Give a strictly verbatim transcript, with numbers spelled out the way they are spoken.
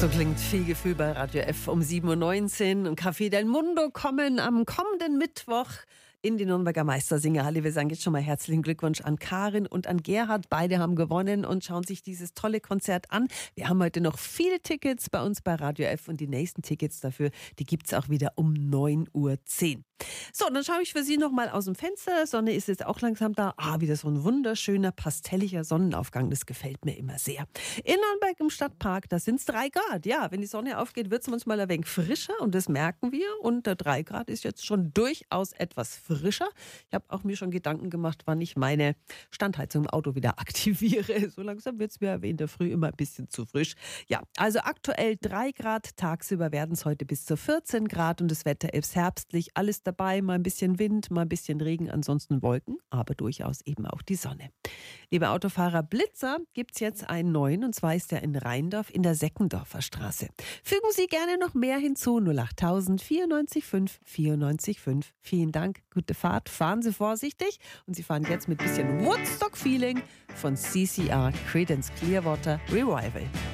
So klingt viel Gefühl bei Radio F um sieben Uhr neunzehn und Café del Mundo kommen am kommenden Mittwoch in die Nürnberger Meistersingerhalle. Wir sagen jetzt schon mal herzlichen Glückwunsch an Karin und an Gerhard. Beide haben gewonnen und schauen sich dieses tolle Konzert an. Wir haben heute noch viele Tickets bei uns bei Radio F und die nächsten Tickets dafür, die gibt es auch wieder um neun Uhr zehn. So, dann schaue ich für Sie noch mal aus dem Fenster. Sonne ist jetzt auch langsam da. Ah, wieder so ein wunderschöner, pastelliger Sonnenaufgang. Das gefällt mir immer sehr. In Nürnberg im Stadtpark, da sind es drei Grad. Ja, wenn die Sonne aufgeht, wird es manchmal ein wenig frischer und das merken wir. Und der drei Grad ist jetzt schon durchaus etwas frischer. Ich habe auch mir schon Gedanken gemacht, wann ich meine Standheizung im Auto wieder aktiviere. So langsam wird es mir in der Früh immer ein bisschen zu frisch. Ja, also aktuell drei Grad. Tagsüber werden es heute bis zu vierzehn Grad und das Wetter ist herbstlich. Alles dabei, mal ein bisschen Wind, mal ein bisschen Regen, ansonsten Wolken, aber durchaus eben auch die Sonne. Liebe Autofahrer, Blitzer gibt es jetzt einen neuen, und zwar ist der in Rheindorf in der Seckendorfer Straße. Fügen Sie gerne noch mehr hinzu, null acht null null vierundneunzig fünf vierundneunzig fünf. Vielen Dank, gute Fahrt, fahren Sie vorsichtig und Sie fahren jetzt mit ein bisschen Woodstock-Feeling von C C R, Creedence Clearwater Revival.